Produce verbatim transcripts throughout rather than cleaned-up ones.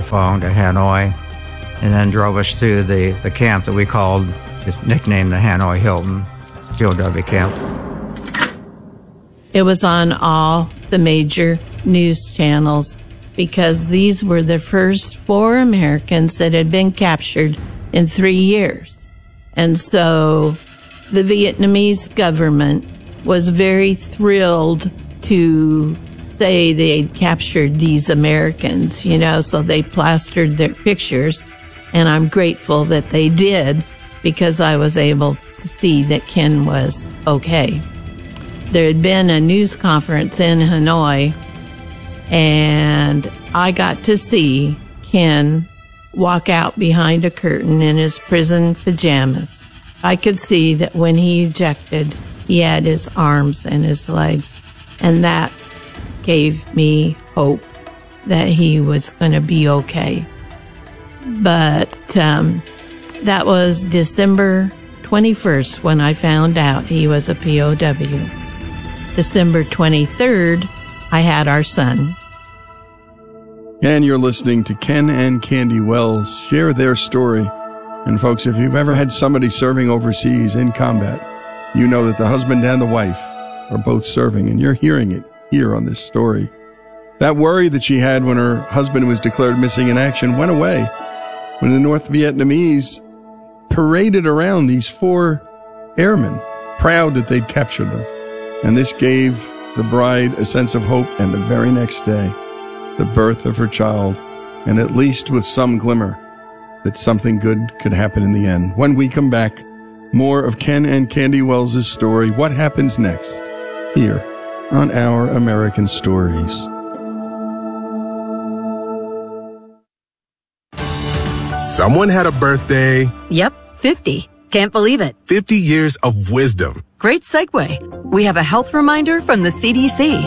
phone to Hanoi, and then drove us to the, the camp that we called, nicknamed the Hanoi Hilton P O W camp. It was on all the major news channels because these were the first four Americans that had been captured in three years. And so the Vietnamese government was very thrilled to say they had captured these Americans, you know, so they plastered their pictures. And I'm grateful that they did because I was able to see that Ken was okay. There had been a news conference in Hanoi, and I got to see Ken walk out behind a curtain in his prison pajamas. I could see that when he ejected, he had his arms and his legs, and that gave me hope that he was going to be okay. But um, that was December twenty-first when I found out he was a P O W. December twenty-third, I had our son. And you're listening to Ken and Candy Wells share their story. And folks, if you've ever had somebody serving overseas in combat, you know that the husband and the wife are both serving, and you're hearing it here on this story. That worry that she had when her husband was declared missing in action went away when the North Vietnamese paraded around these four airmen, proud that they'd captured them. And this gave the bride a sense of hope, and the very next day, the birth of her child, and at least with some glimmer that something good could happen in the end. When we come back, more of Ken and Candy Wells' story. What happens next? Here on Our American Stories. Someone had a birthday. Yep, fifty. Can't believe it. fifty years of wisdom. Great segue. We have a health reminder from the C D C.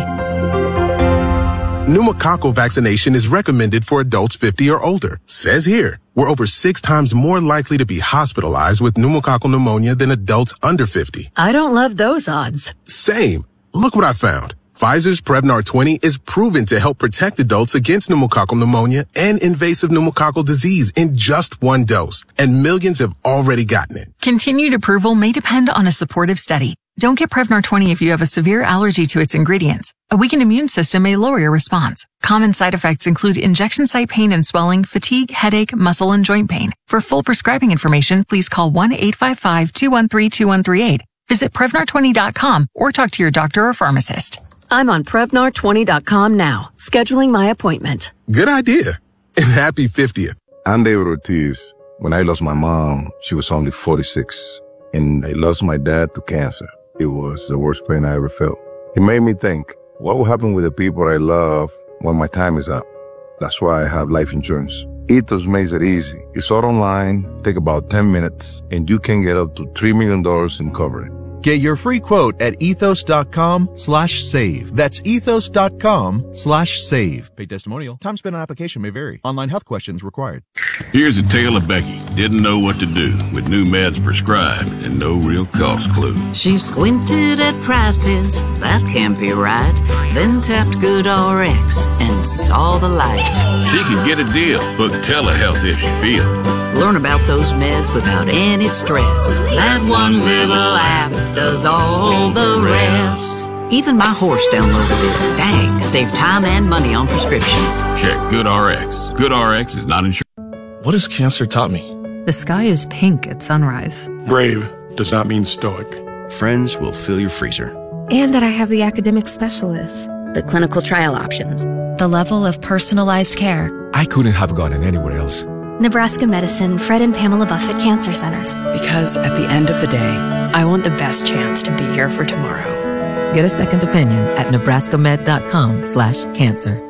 Pneumococcal vaccination is recommended for adults fifty or older. Says here, we're over six times more likely to be hospitalized with pneumococcal pneumonia than adults under fifty. I don't love those odds. Same. Look what I found. Pfizer's Prevnar twenty is proven to help protect adults against pneumococcal pneumonia and invasive pneumococcal disease in just one dose, and millions have already gotten it. Continued approval may depend on a supportive study. Don't get Prevnar twenty if you have a severe allergy to its ingredients. A weakened immune system may lower your response. Common side effects include injection site pain and swelling, fatigue, headache, muscle, and joint pain. For full prescribing information, please call one eight five five, two one three, two one three eight. Visit Prevnar twenty dot com or talk to your doctor or pharmacist. I'm on Prevnar twenty dot com now, scheduling my appointment. Good idea. And happy fiftieth. I'm David Ortiz. When I lost my mom, she was only forty-six, and I lost my dad to cancer. It was the worst pain I ever felt. It made me think, what will happen with the people I love when my time is up? That's why I have life insurance. Ethos makes it easy. It's all online, take about ten minutes, and you can get up to three million dollars in coverage. Get your free quote at ethos.com slash save. That's ethos.com slash save. Paid testimonial. Time spent on application may vary. Online health questions required. Here's a tale of Becky. Didn't know what to do with new meds prescribed and no real cost clue. She squinted at prices, that can't be right. Then tapped GoodRx and saw the light. She could get a deal. Book telehealth if you feel. Learn about those meds without any stress. That one little app does all the rest. Even my horse downloaded it. Dang, save time and money on prescriptions. Check GoodRx. GoodRx is not insured. What has cancer taught me? The sky is pink at sunrise. Brave does not mean stoic. Friends will fill your freezer. And that I have the academic specialists. The clinical trial options. The level of personalized care. I couldn't have gotten anywhere else. Nebraska Medicine, Fred and Pamela Buffett Cancer Centers. Because at the end of the day, I want the best chance to be here for tomorrow. Get a second opinion at nebraskamed.com slash cancer.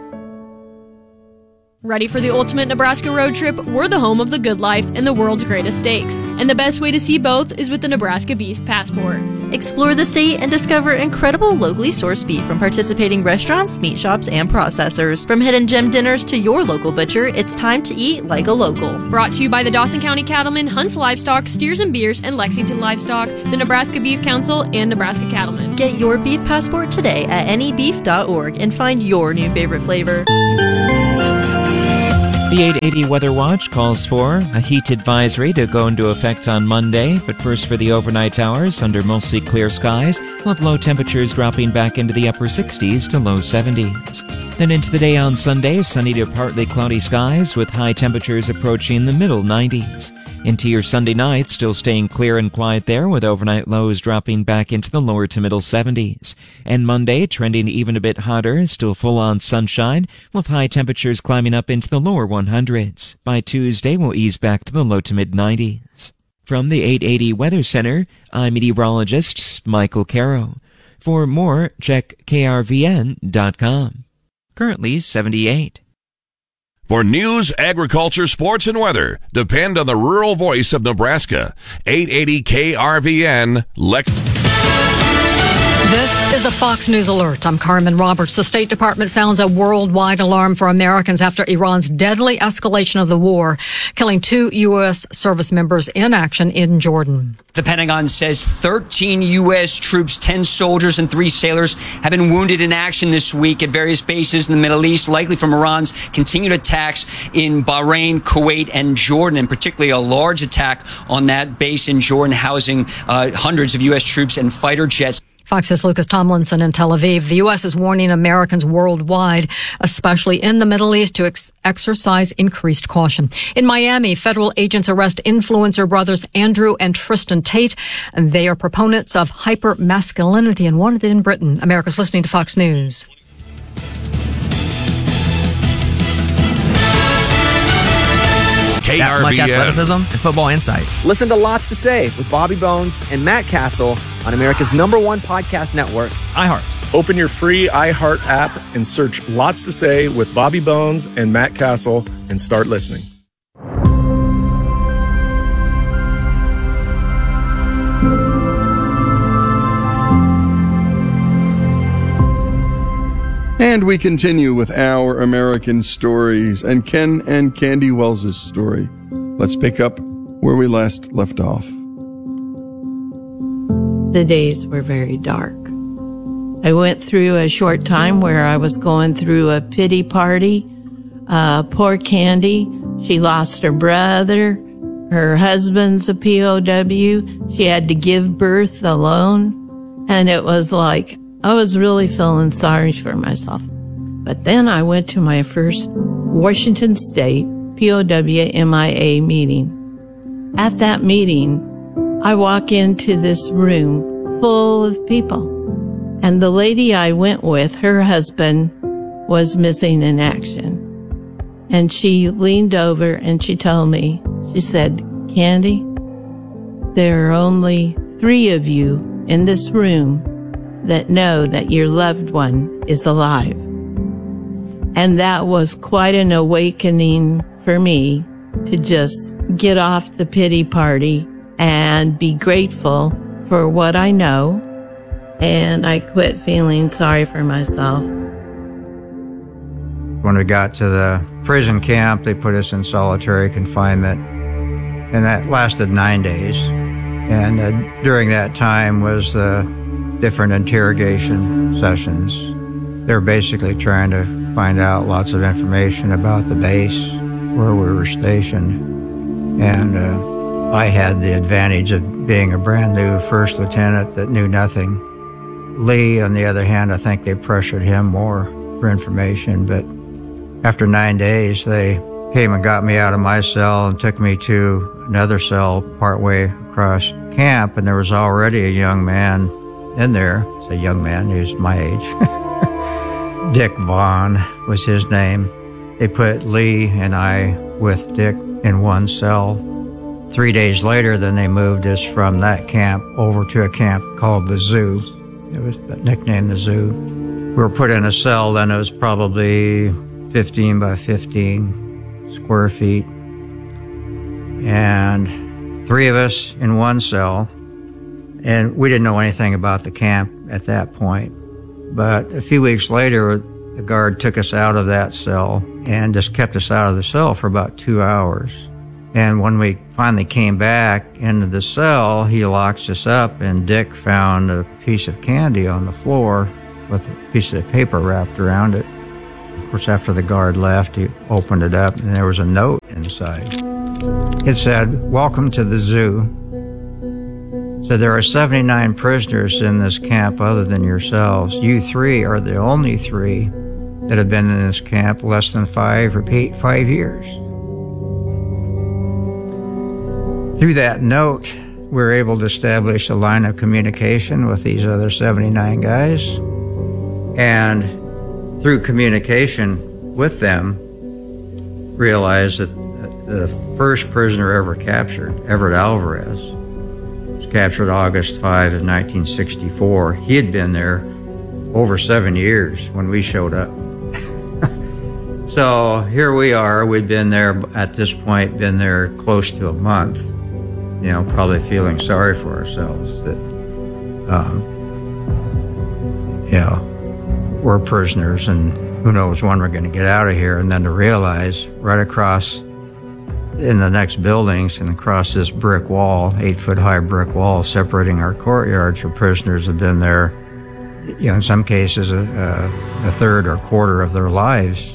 Ready for the ultimate Nebraska road trip? We're the home of the good life and the world's greatest steaks. And the best way to see both is with the Nebraska Beef Passport. Explore the state and discover incredible locally sourced beef from participating restaurants, meat shops, and processors. From hidden gem dinners to your local butcher, it's time to eat like a local. Brought to you by the Dawson County Cattlemen, Hunts Livestock, Steers and Beers, and Lexington Livestock, the Nebraska Beef Council, and Nebraska Cattlemen. Get your beef passport today at any beef dot org and find your new favorite flavor. The eight eighty Weather Watch calls for a heat advisory to go into effect on Monday, but first for the overnight hours, under mostly clear skies, we'll have low temperatures dropping back into the upper sixties to low seventies. Then into the day on Sunday, sunny to partly cloudy skies with high temperatures approaching the middle nineties. Into your Sunday night, still staying clear and quiet there, with overnight lows dropping back into the lower to middle seventies. And Monday, trending even a bit hotter, still full-on sunshine, with high temperatures climbing up into the lower hundreds. By Tuesday, we'll ease back to the low to mid nineties. From the eight eighty Weather Center, I'm meteorologist Michael Caro. For more, check K R V N dot com. Currently seventy-eight. For news, agriculture, sports, and weather, depend on the rural voice of Nebraska. eight eighty K R V N, Lex. This is a Fox News alert. I'm Carmen Roberts. The State Department sounds a worldwide alarm for Americans after Iran's deadly escalation of the war, killing two U S service members in action in Jordan. The Pentagon says thirteen U S troops, ten soldiers, and three sailors have been wounded in action this week at various bases in the Middle East, likely from Iran's continued attacks in Bahrain, Kuwait, and Jordan, and particularly a large attack on that base in Jordan, housing uh, hundreds of U S troops and fighter jets. Fox's Lucas Tomlinson in Tel Aviv. The U S is warning Americans worldwide, especially in the Middle East, to ex- exercise increased caution. In Miami, federal agents arrest influencer brothers Andrew and Tristan Tate, and they are proponents of hyper-masculinity and wanted in Britain. America's listening to Fox News. That much athleticism and football insight. Listen to Lots to Say with Bobby Bones and Matt Castle on America's number one podcast network, iHeart. Open your free iHeart app and search Lots to Say with Bobby Bones and Matt Castle and start listening. And we continue with our American stories and Ken and Candy Wells' story. Let's pick up where we last left off. The days were very dark. I went through a short time where I was going through a pity party. Uh, poor Candy, she lost her brother. Her husband's a P O W. She had to give birth alone. And it was like, I was really feeling sorry for myself. But then I went to my first Washington State P O W M I A meeting. At that meeting, I walk into this room full of people. And the lady I went with, her husband, was missing in action. And she leaned over and she told me, she said, Candy, there are only three of you in this room that know that your loved one is alive. And that was quite an awakening for me to just get off the pity party and be grateful for what I know. And I quit feeling sorry for myself. When we got to the prison camp, they put us in solitary confinement, and that lasted nine days. And uh, during that time was the different interrogation sessions. They're basically trying to find out lots of information about the base where we were stationed. And uh, I had the advantage of being a brand new first lieutenant that knew nothing. Lee, on the other hand, I think they pressured him more for information. But after nine days, they came and got me out of my cell and took me to another cell partway across camp. And there was already a young man in there. It's a young man, he was my age. Dick Vaughn was his name. They put Lee and I with Dick in one cell. Three days later, then they moved us from that camp over to a camp called the Zoo. It was nicknamed the Zoo. We were put in a cell, then it was probably fifteen by fifteen square feet. And three of us in one cell. And we didn't know anything about the camp at that point. But a few weeks later, the guard took us out of that cell and just kept us out of the cell for about two hours. And when we finally came back into the cell, he locks us up, and Dick found a piece of candy on the floor with a piece of paper wrapped around it. Of course, after the guard left, he opened it up, and there was a note inside. It said, "Welcome to the zoo. So there are seventy-nine prisoners in this camp other than yourselves. You three are the only three that have been in this camp less than five or eight, five years." Through that note, we were able to establish a line of communication with these other seventy-nine guys. And through communication with them, realized that the first prisoner ever captured, Everett Alvarez, was captured August fifth of nineteen sixty-four. He had been there over seven years when we showed up. So here we are. We'd been there at this point, been there close to a month, you know, probably feeling sorry for ourselves that, um, you know, we're prisoners and who knows when we're going to get out of here. And then to realize right across in the next buildings and across this brick wall, eight foot high brick wall separating our courtyards, where prisoners have been there, you know, in some cases a, a, a third or quarter of their lives.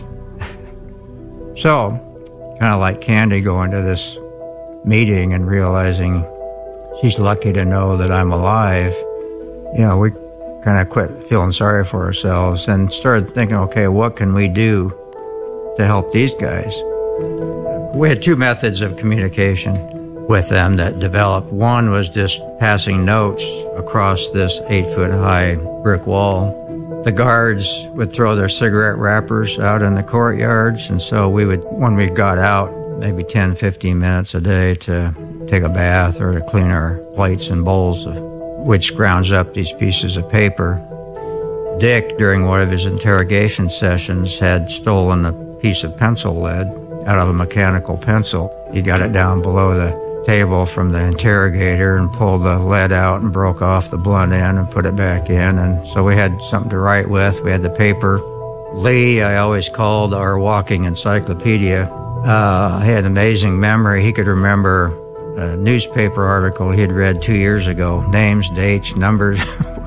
So, kind of like Candy going to this meeting and realizing she's lucky to know that I'm alive, you know, we kind of quit feeling sorry for ourselves and started thinking, okay, what can we do to help these guys? We had two methods of communication with them that developed. One was just passing notes across this eight foot high brick wall. The guards would throw their cigarette wrappers out in the courtyards, and so we would, when we got out, maybe ten, fifteen minutes a day to take a bath or to clean our plates and bowls, which grounds up these pieces of paper. Dick, during one of his interrogation sessions, had stolen a piece of pencil lead out of a mechanical pencil. He got it down below the table from the interrogator and pulled the lead out and broke off the blunt end and put it back in. And so we had something to write with. We had the paper. Lee, I always called our walking encyclopedia. Uh, he had an amazing memory. He could remember a newspaper article he had read two years ago, names, dates, numbers.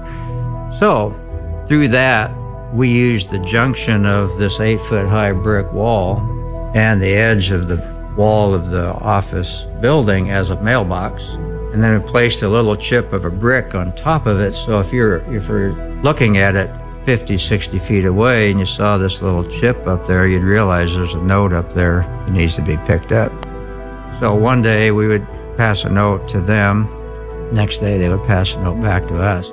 So through that, we used the junction of this eight foot high brick wall and the edge of the wall of the office building as a mailbox, and then we placed a little chip of a brick on top of it. So if you're if you're looking at it fifty, sixty feet away and you saw this little chip up there, you'd realize there's a note up there that needs to be picked up. So one day we would pass a note to them. Next day they would pass a note back to us.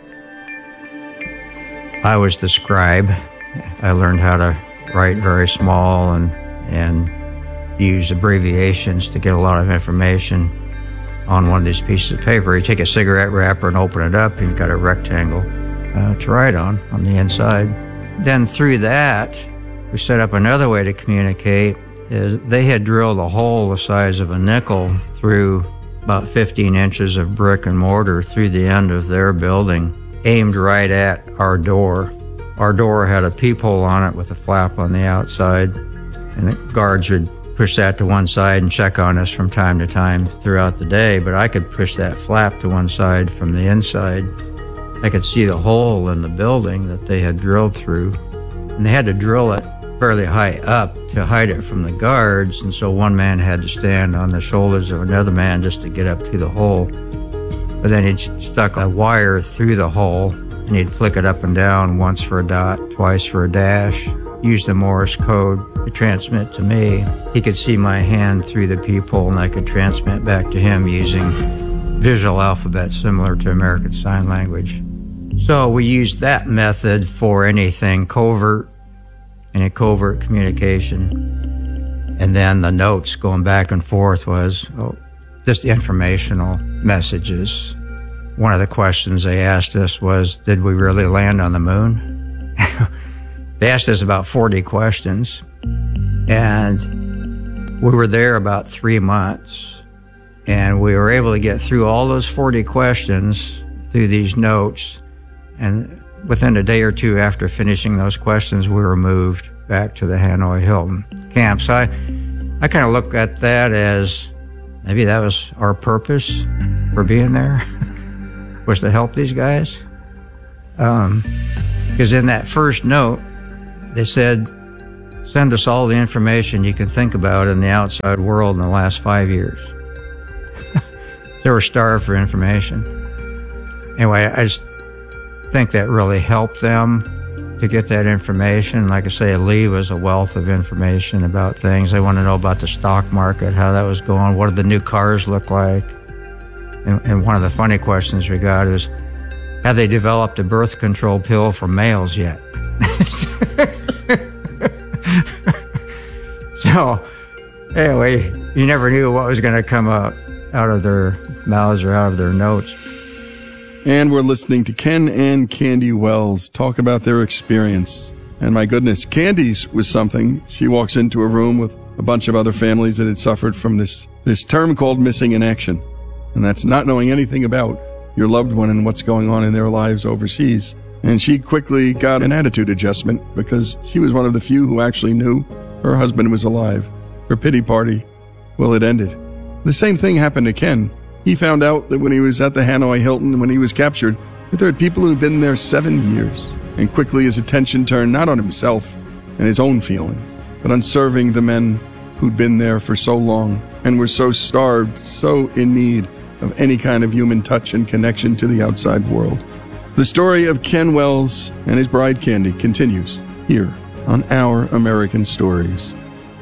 I was the scribe. I learned how to write very small and and use abbreviations to get a lot of information on one of these pieces of paper. You take a cigarette wrapper and open it up, and you've got a rectangle uh, to write on, on the inside. Then through that, we set up another way to communicate. Is they had drilled a hole the size of a nickel through about fifteen inches of brick and mortar through the end of their building, aimed right at our door. Our door had a peephole on it with a flap on the outside, and the guards would push that to one side and check on us from time to time throughout the day, but I could push that flap to one side from the inside. I could see the hole in the building that they had drilled through, and they had to drill it fairly high up to hide it from the guards, and so one man had to stand on the shoulders of another man just to get up to the hole. But then he'd stuck a wire through the hole, and he'd flick it up and down, once for a dot, twice for a dash, use the Morse code to transmit to me. He could see my hand through the peephole, and I could transmit back to him using visual alphabet similar to American Sign Language. So we used that method for anything covert, any covert communication. And then the notes going back and forth was oh, just informational messages. One of the questions they asked us was, did we really land on the moon? They asked us about forty questions, and we were there about three months, and we were able to get through all those forty questions through these notes, and within a day or two after finishing those questions, we were moved back to the Hanoi Hilton camp. So I, I kind of look at that as maybe that was our purpose for being there, was to help these guys. Um, because in that first note, they said, send us all the information you can think about in the outside world in the last five years. They were starved for information. Anyway, I just think that really helped them to get that information. Like I say, Lee was a wealth of information about things. They want to know about the stock market, how that was going, what did the new cars look like. And, and one of the funny questions we got is, have they developed a birth control pill for males yet? So, anyway, you never knew what was going to come out, out of their mouths or out of their notes. And we're listening to Ken and Candy Wells talk about their experience. And my goodness, Candy's was something. She walks into a room with a bunch of other families that had suffered from this, this term called missing in action. And that's not knowing anything about your loved one and what's going on in their lives overseas. And she quickly got an attitude adjustment because she was one of the few who actually knew her husband was alive. Her pity party, well, it ended. The same thing happened to Ken. He found out that when he was at the Hanoi Hilton, when he was captured, that there had people who'd been there seven years. And quickly his attention turned not on himself and his own feelings, but on serving the men who'd been there for so long and were so starved, so in need of any kind of human touch and connection to the outside world. The story of Ken Wells and his bride Candy continues here on Our American Stories.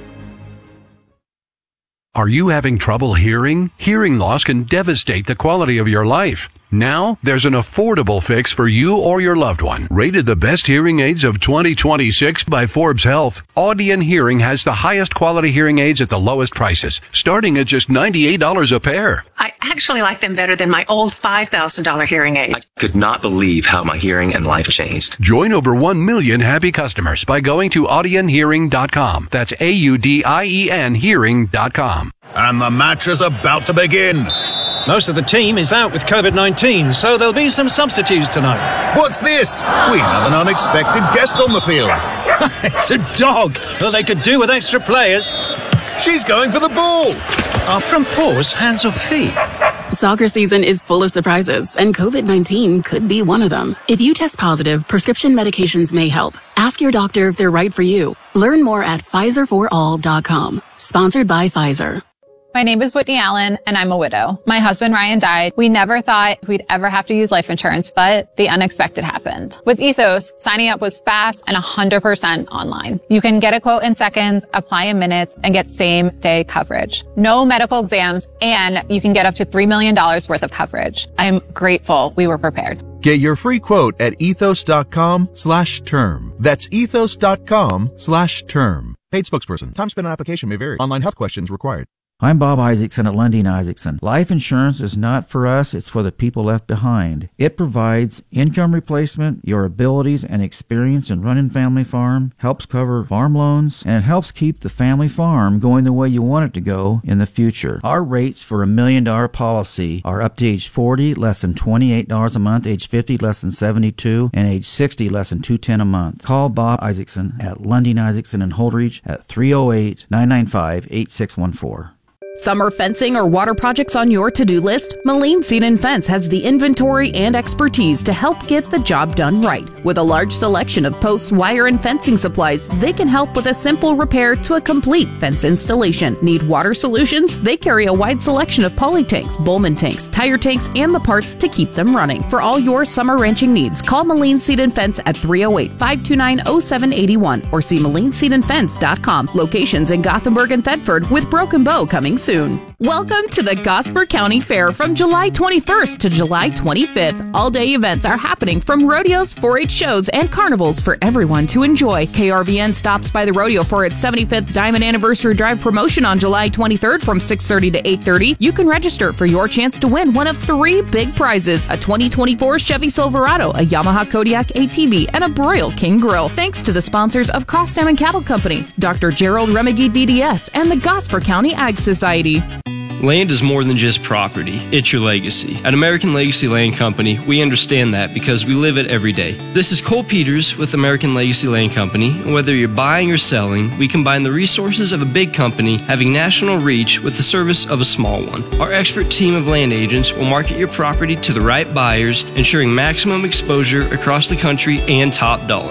Are you having trouble hearing? Hearing loss can devastate the quality of your life. Now, there's an affordable fix for you or your loved one. Rated the best hearing aids of twenty twenty-six by Forbes Health, Audion Hearing has the highest quality hearing aids at the lowest prices, starting at just ninety-eight dollars a pair. I actually like them better than my old five thousand dollars hearing aid. I could not believe how my hearing and life changed. Join over one million happy customers by going to audion hearing dot com. That's A U D I E N hearing dot com. And the match is about to begin. Most of the team is out with COVID nineteen, so there'll be some substitutes tonight. What's this? We have an unexpected guest on the field. It's a dog. Well, they could do with extra players. She's going for the ball. Our front paws, hands or feet? Soccer season is full of surprises, and COVID nineteen could be one of them. If you test positive, prescription medications may help. Ask your doctor if they're right for you. Learn more at Pfizer for all dot com. Sponsored by Pfizer. My name is Whitney Allen, and I'm a widow. My husband, Ryan, died. We never thought we'd ever have to use life insurance, but the unexpected happened. With Ethos, signing up was fast and one hundred percent online. You can get a quote in seconds, apply in minutes, and get same-day coverage. No medical exams, and you can get up to three million dollars worth of coverage. I'm grateful we were prepared. Get your free quote at ethos.com slash term. That's ethos.com slash term. Paid spokesperson. Time spent on application may vary. Online health questions required. I'm Bob Isaacson at Lundin Isaacson. Life insurance is not for us, it's for the people left behind. It provides income replacement, your abilities and experience in running family farm, helps cover farm loans, and it helps keep the family farm going the way you want it to go in the future. Our rates for a million dollar policy are up to age forty, less than twenty-eight dollars a month, age fifty, less than seventy-two dollars, and age sixty, less than two hundred ten dollars a month. Call Bob Isaacson at Lundin Isaacson in Holdridge at three oh eight, nine nine five, eight six one four. Summer fencing or water projects on your to-do list? Moline Seed and Fence has the inventory and expertise to help get the job done right. With a large selection of posts, wire, and fencing supplies, they can help with a simple repair to a complete fence installation. Need water solutions? They carry a wide selection of poly tanks, Bowman tanks, tire tanks, and the parts to keep them running. For all your summer ranching needs, call Moline Seed and Fence at three oh eight, five two nine, oh seven eight one or see moline seed and fence dot com. Locations in Gothenburg and Thetford, with Broken Bow coming soon. Welcome to the Gosper County Fair from July twenty-first to July twenty-fifth. All-day events are happening from rodeos, four H shows, and carnivals for everyone to enjoy. K R V N stops by the rodeo for its seventy-fifth Diamond Anniversary Drive promotion on July twenty-third from six thirty to eight thirty. You can register for your chance to win one of three big prizes: a twenty twenty-four Chevy Silverado, a Yamaha Kodiak A T V, and a Broil King Grill. Thanks to the sponsors of Cross Diamond Cattle Company, Doctor Gerald Remigee D D S, and the Gosper County Ag Society. Land is more than just property, it's your legacy. At American Legacy Land Company, we understand that because we live it every day. This is Cole Peters with American Legacy Land Company, and whether you're buying or selling, we combine the resources of a big company having national reach with the service of a small one. Our expert team of land agents will market your property to the right buyers, ensuring maximum exposure across the country and top dollar.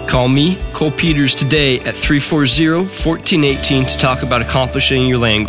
Call me, Cole Peters, today at three four zero, one four one eight to talk about accomplishing your land goal.